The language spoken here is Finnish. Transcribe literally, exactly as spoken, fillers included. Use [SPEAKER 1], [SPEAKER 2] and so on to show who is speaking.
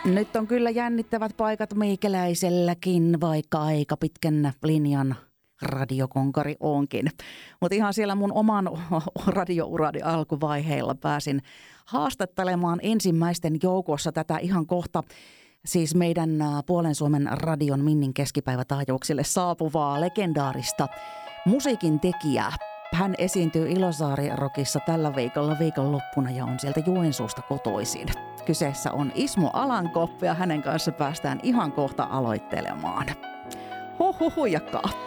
[SPEAKER 1] Nyt on kyllä jännittävät paikat meikäläiselläkin, vaikka aika pitkän linjan radiokonkari onkin. Mutta ihan siellä mun oman radiourani alkuvaiheilla pääsin haastattelemaan ensimmäisten joukossa tätä ihan kohta siis meidän Puolen Suomen radion Minnin keskipäivätaajuuksille saapuvaa legendaarista musiikin tekijää. Hän esiintyy Ilosaari-rokissa tällä viikolla viikonloppuna ja on sieltä Joensuusta kotoisin. Kyseessä on Ismo Alanko ja hänen kanssa päästään ihan kohta aloittelemaan. Huhhuh, huijakkaa.